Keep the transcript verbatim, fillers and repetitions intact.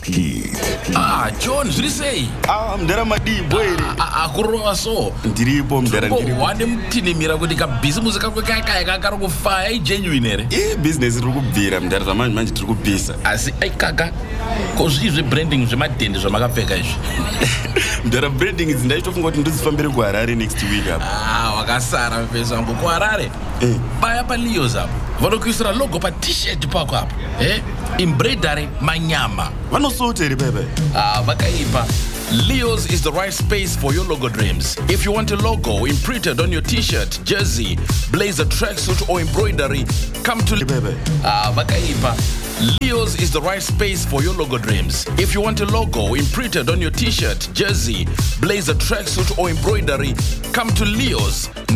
Hit. Ah, John, zviri sei? Ah, mdara madi boy. Ah, akurova so. Ndiripo mdara ndiripo. Wade mtinimira kuti ka business kako kaka kakari kufaya genuine ere. Eh, business iri kubvira mdara zamanje manje tiri kubvisa. Asi ai kaka. Ko zvizve branding zvemadhende zvamakapfeka izvi. Mdara branding idzi ndaitofunga kuti ndozifambire kuHarare next week apa. Ah, wakasara mfesa wangu kuHarare. Eh. Baya pa Leos apo. Vanokuisira logo pa t-shirt pako apo. Eh? Embroidery manyama. Vanosota ere baba. Ah, vakaipa. Leos is the right space for your logo dreams. If you want a logo imprinted on your t-shirt, jersey, blazer, tracksuit or embroidery, come to Baba. Ah, vakaipa. Leos is the right space for your logo dreams. If you want a logo imprinted on your t-shirt, jersey, blazer, tracksuit or embroidery, come to Leos.